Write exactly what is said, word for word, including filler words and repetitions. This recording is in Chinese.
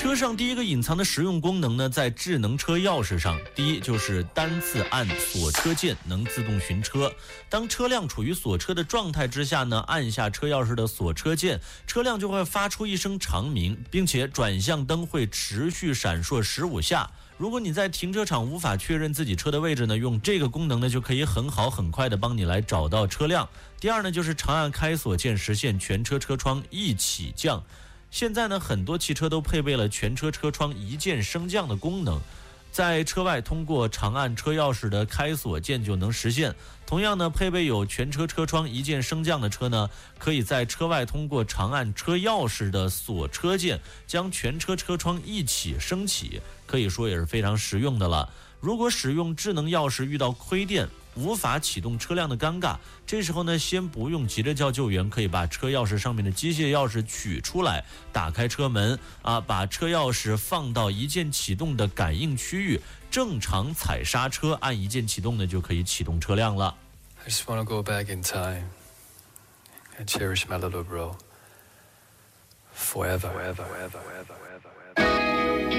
车上第一个隐藏的实用功能呢，在智能车钥匙上。第一就是单次按锁车键能自动寻车，当车辆处于锁车的状态之下呢，按下车钥匙的锁车键，车辆就会发出一声长鸣，并且转向灯会持续闪烁十五下。如果你在停车场无法确认自己车的位置呢，用这个功能呢，就可以很好很快的帮你来找到车辆。第二呢，就是长按开锁键实现全车车窗一起降。现在呢，很多汽车都配备了全车车窗一键升降的功能，在车外通过长按车钥匙的开锁键就能实现。同样呢，配备有全车车窗一键升降的车呢，可以在车外通过长按车钥匙的锁车键，将全车车窗一起升起，可以说也是非常实用的了。如果使用智能钥匙遇到亏电，无法启动车辆的尴尬，这时候呢，先不用急着叫救援，可以把车钥匙上面的机械钥匙取出来，打开车门啊，把车钥匙放到一键启动的感应区域，正常踩刹车，按一键启动呢，就可以启动车辆了。 I just want to go back in time and cherish my little bro forever, forever, forever, forever, forever.